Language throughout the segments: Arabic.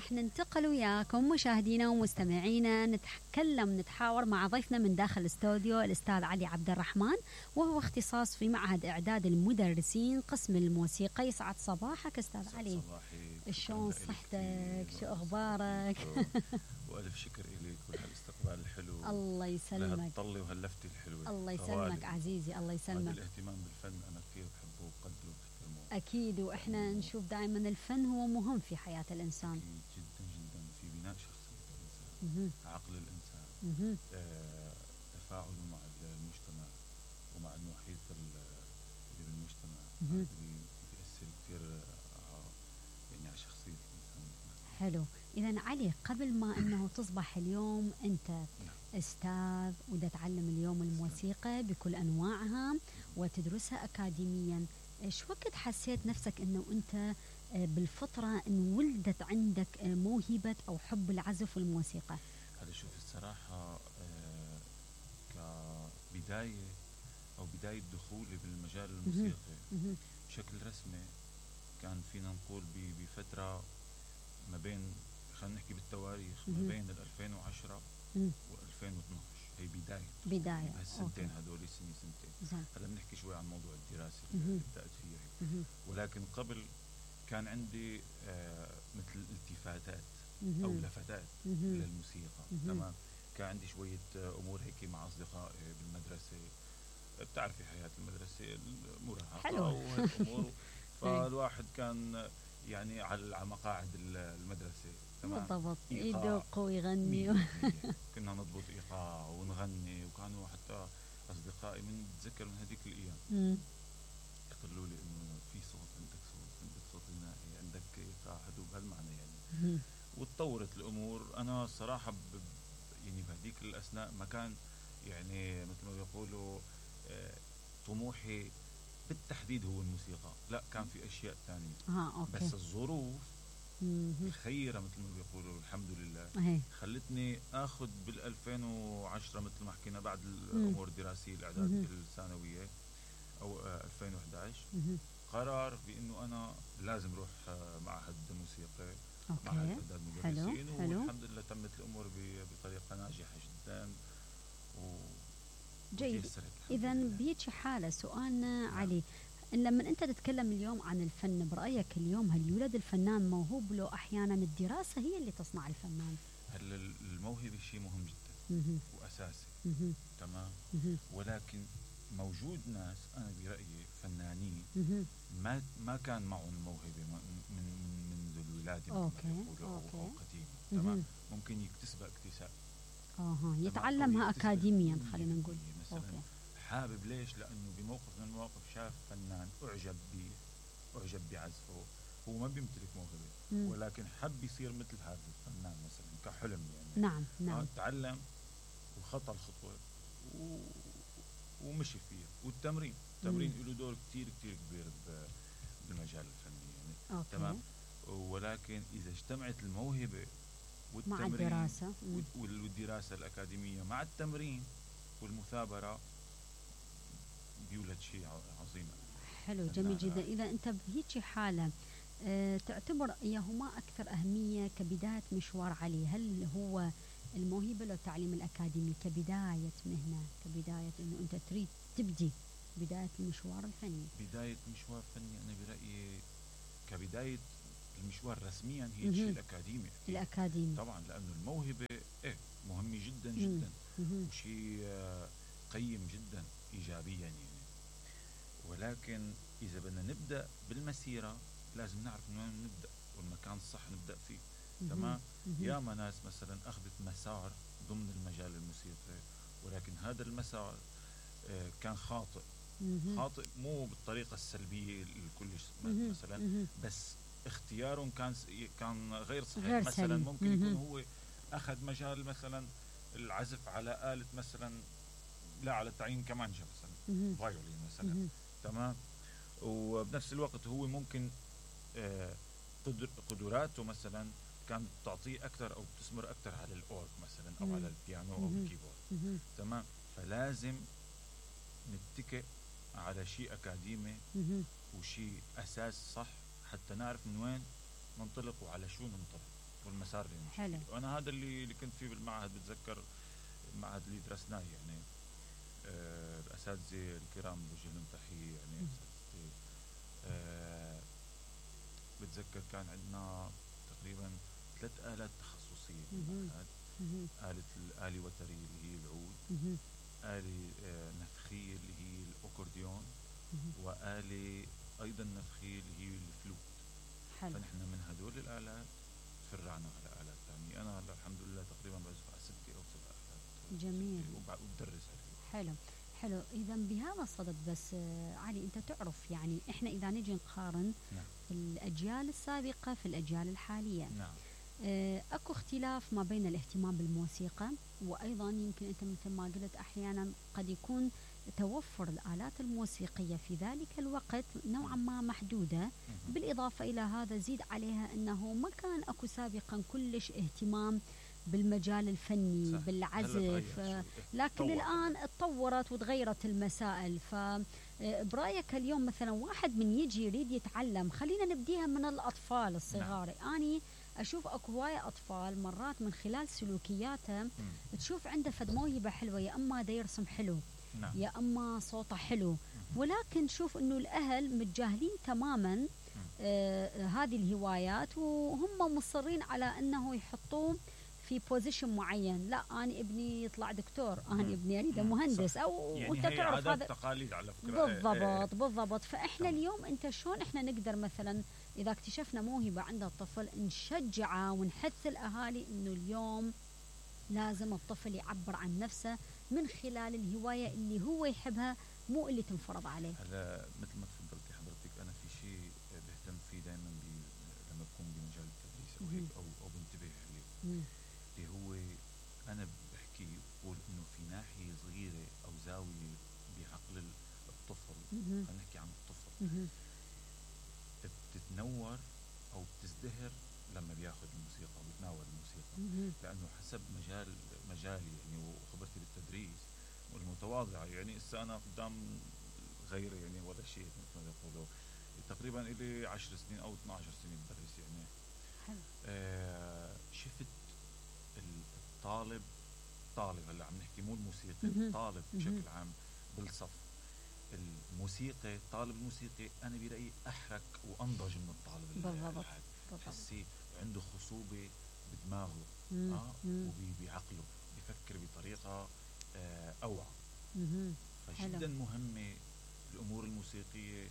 راح ننتقل وياكم مشاهدينا ومستمعينا نتحاور مع ضيفنا من داخل الاستوديو الأستاذ علي عبد الرحمن، وهو اختصاص في معهد إعداد المدرسين قسم الموسيقى. يسعد صباحك أستاذ علي. شلون صحتك؟ شو أخبارك؟ وألف شكر إليك وهالاستقبال الحلو. الله يسلمك. وهالطلة وهاللفتة الحلوة. الله يسلمك عزيزي، الله يسلمك. هذا الاهتمام بالفن أنا كثير بحبه وبقدره وبحترمه. أكيد، وإحنا نشوف دائما الفن هو مهم في حياة الإنسان. أكيد جدا جدا في بناء شخصية الإنسان، عقل الإنسان، تفاعله مع المجتمع ومع المحيط اللي بالمجتمع. بيأثر كثير يعني على شخصية الإنسان. حلو. إذا علي، قبل ما أنه تصبح اليوم أنت أستاذ ودا تعلم اليوم الموسيقى بكل أنواعها وتدرسها أكاديميا، شو وقت حسيت نفسك أنه أنت بالفطرة أن ولدت عندك موهبة أو حب العزف والموسيقى؟ هذا شوف الصراحة كبداية أو بداية دخولي بالمجال الموسيقي بشكل رسمي كان فينا نقول بفترة ما بين، خلينا نحكي بالتواريخ، ما بين 2010 و2012. هي بداية هالسنتين هدول سنتين. هلا بنحكي شوي عن موضوع الدراسة اللي بدأت فيها، ولكن قبل كان عندي مثل التفاتات أو لفتات للموسيقى. تمام. كان عندي شوية أمور هيك مع أصدقائي بالمدرسة. بتعرفي حياة المدرسة المراهقة والأمور. فالواحد كان يعني على مقاعد المدرسة. بالضبط، يدق ويغني. كنا نضبط إيقاع ونغني، وكانوا حتى أصدقائي من أتذكر من هذيك الأيام يقولوا لي إنه في صوت، عندك صوت غنائي، عندك إيقاع حلو بهالمعنى يعني. وتطورت الأمور. أنا صراحة يعني بهذيك الأثناء ما كان يعني مثل ما بيقولوا طموحي بالتحديد هو الموسيقى، لا كان في أشياء ثانية. بس الظروف الخيرة مثل ما بيقولوا الحمد لله خلتني أخذ بال2010 مثل ما حكينا بعد الأمور الدراسية الإعداد الثانوية أو 2011 قرار بأنه أنا لازم أروح معهد موسيقى، معهد إعداد مدرسين. والحمد لله تمت الأمور بطريقة ناجحة جدا جيد. إذا بيجي حالة سؤالنا علي، لما أنت تتكلم اليوم عن الفن، برأيك اليوم هل يولد الفنان موهوب لو أحيانا الدراسة هي اللي تصنع الفنان؟ هل الموهبة شيء مهم جدا وأساسي. تمام. ولكن موجود ناس أنا برأيي فنانين ما كان معهم موهبة منذ الولادة أو قديم. تمام. ممكن يكتسبها اكتساب، يتعلمها أكاديميا خلينا نقول. مثلا حابب ليش؟ لأنه بموقف من المواقف شاف فنان أعجب بعزفه، هو ما بيمتلك موهبة ولكن حب يصير مثل هذا الفنان مثلا كحلم يعني. نعم. تعلم وخطى الخطوة ومشي فيها. والتمرين له دور كتير كبير بالمجال الفني يعني. تمام. ولكن إذا اجتمعت الموهبة والتمرين مع الدراسة والدراسة الأكاديمية مع التمرين والمثابرة بيولد شيء عظيم. حلو، جميل جدا. إذا أنت بهيك حالة تعتبر أيهما أكثر أهمية كبداية مشوار علي؟ هل هو الموهبة لو التعليم الأكاديمي كبداية مهنة، كبداية أنه أنت تريد تبدي بداية المشوار الفني؟ بداية مشوار فني أنا برأيي كبداية المشوار رسميا هي الشيء الأكاديمي طبعا، لأنه الموهبة مهمة جدا وشيء قيم جدا إيجابيا يعني. ولكن إذا بدنا نبدأ بالمسيرة لازم نعرف من وين نبدأ والمكان الصح نبدأ فيه. تمام. ياما ناس مثلا أخذت مسار ضمن المجال الموسيقي ولكن هذا المسار كان خاطئ مو بالطريقة السلبية الكلش مثلا، بس اختيارهم كان غير صحيح. مثلا ممكن يكون هو أخذ مجال مثلا العزف على آلة مثلا لا على تعيين كمانجا مثلا فايولين مثلا. تمام. وبنفس الوقت هو ممكن قدراته مثلا كانت تعطيه أكثر أو تثمر أكثر على الأورج مثلا أو على البيانو أو الكيبورد. تمام. فلازم نتكئ على شيء أكاديمي وشيء أساس صح حتى نعرف من وين ننطلق وعلى شو ننطلق. والمسار اللي نمشي فيه. وانا هذا اللي كنت فيه بالمعهد. بتذكر المعهد اللي درسناه يعني الاساتذه الكرام بوجه لهم تحيه يعني اساتذتي. بتذكر كان عندنا تقريبا 3 آلات تخصصيه بالمعهد. آلة وترية اللي هي العود، آلة نفخية اللي هي الأكورديون، وآلة أيضا نفخية اللي هي الفلوت. فنحن من هدول الآلات تفرعنا على آلات ثانية. أنا الحمد لله تقريبا بعزف على 6 أو 7 آلات. جميل. وبدرس عليه. حلو. إذا بهذا الصدد بس علي، أنت تعرف يعني إحنا إذا نجي نقارن الأجيال السابقة في الأجيال الحالية، اكو اختلاف ما بين الاهتمام بالموسيقى، وايضا يمكن انت مثل ما قلت احيانا قد يكون توفر الآلات الموسيقية في ذلك الوقت نوعا ما محدودة. بالإضافة إلى هذا زيد عليها أنه ما كان أكو سابقا كلش اهتمام بالمجال الفني صح. بالعزف، لكن الآن اتطورت وتغيرت المسائل. فبرأيك اليوم مثلا واحد من يجي يريد يتعلم، خلينا نبديها من الأطفال الصغار. أني أشوف أكو هواية أطفال مرات من خلال سلوكياته تشوف عنده فد موهبة حلوة، يا أما دا يرسم حلو يا أما صوته حلو، ولكن شوف أنه الأهل متجاهلين تماما هذه الهوايات، وهم مصرين على أنه يحطوه في بوزيشن معين. لا أنا ابني يطلع دكتور، أنا ابني أريده مهندس، أو يعني وانت تعرف هذا تقاليد على فكرة. بالضبط. فإحنا اليوم أنت شلون إحنا نقدر مثلا إذا اكتشفنا موهبة عند الطفل نشجعه ونحث الأهالي إنه اليوم لازم الطفل يعبر عن نفسه من خلال الهواية اللي هو يحبها، مو اللي تنفرض عليه. هلا مثل ما تفضلتي حضرتك، أنا في شيء بهتم فيه دائما لما بكون بمجال التدريس أو هيك أو بنتبه عليه، اللي هو أنا بحكي بقول إنه في ناحية صغيرة أو زاوية بعقل الطفل، خلينا نحكي عن الطفل، بتتنور أو بتزدهر لما بياخذ الموسيقى وبتناول الموسيقى. لأنه حسب مجالي يعني وخبرتي بالتدريس والمتواضعة، يعني إسا أنا قدام غيري يعني ولا شيء مثل ما يقولوا، تقريبا إلي 10 سنين أو 12 سنة بدرس يعني. شفت الطالب هلا عم نحكي مو الموسيقى، الطالب بشكل عام بالصف الموسيقى، طالب الموسيقى أنا برأيي أحرك وأنضج من الطالب بالضبط. حسي عنده خصوبة بدماغه وبعقله، بيفكر بطريقة أوعى. فجدا مهمة الأمور الموسيقية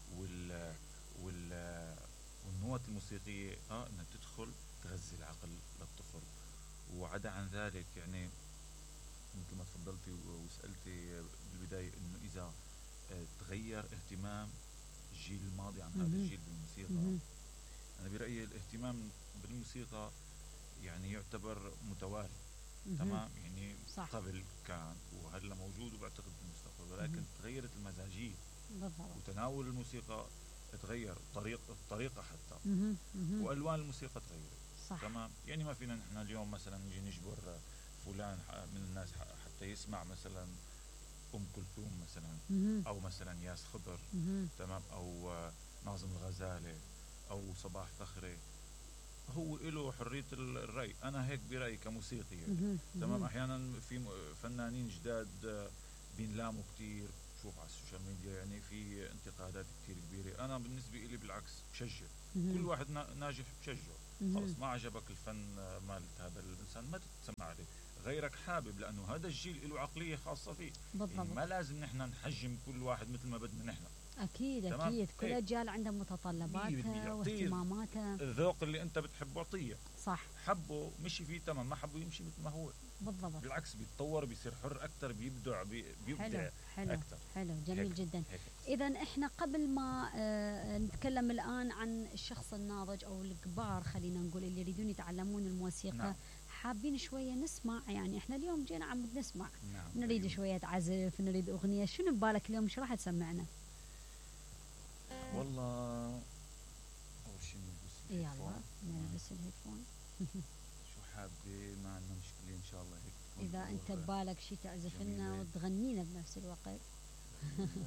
والنوت الموسيقية أنها تدخل تغذي العقل للطفل. وعدا عن ذلك يعني مثل ما تفضلتي وسألتي بالبداية إنه إذا تغير اهتمام الجيل الماضي عن هذا الجيل بالموسيقى، أنا برأيي الاهتمام بالموسيقى يعني يعتبر متواري. تمام يعني صح. قبل كان وهلا موجود وبعتقد بالمستقبل، ولكن تغيرت المزاجية وتناول الموسيقى تغير، الطريقة حتى وألوان الموسيقى تغيرت. تمام يعني ما فينا نحن اليوم مثلا نجي نجبر فلان من الناس حتى يسمع مثلا أم كلثوم مثلا أو مثلا ياس خضر تمام أو ناظم الغزالي أو صباح فخري. هو له حرية الرأي، أنا هيك برأيي كموسيقي يعني. تمام أحيانا في فنانين جداد بينلاموا كتير، شوف على السوشيال ميديا يعني في انتقادات كتير كبيرة. أنا بالنسبة إلي بالعكس بشجع كل واحد ناجح بشجعه. خلص ما عجبك الفن مالت هذا الإنسان ما تتسمع عليه، غيرك حابب، لأنه هذا الجيل له عقلية خاصة فيه. يعني ما لازم نحن نحجم كل واحد مثل ما بدنا نحن. أكيد كل أجيال عندها متطلباتها واهتماماتها. الذوق اللي أنت بتحبه أعطيه صح، حبه مشي فيه تمام، ما حبه يمشي مثل ما هو. بالضبط. بالعكس بيتطور، بيصير حر أكتر، بيبدع أكتر. حلو جميل هيك. جدا. إذا إحنا قبل ما نتكلم الآن عن الشخص الناضج أو الكبار خلينا نقول اللي يريدون يتعلمون الموسيقى، حابين شوية نسمع. يعني إحنا اليوم جينا عم نسمع، نريد شوية عزف، نريد أغنية. شنو ببالك اليوم شو راح تسمعنا؟ والله أول شيء نلبس الهيدفون. شو حابة؟ ما عندنا مشكلة إن شاء الله هيك. إذا أنت ببالك شيء تعزف لنا وتغنينا بنفس الوقت.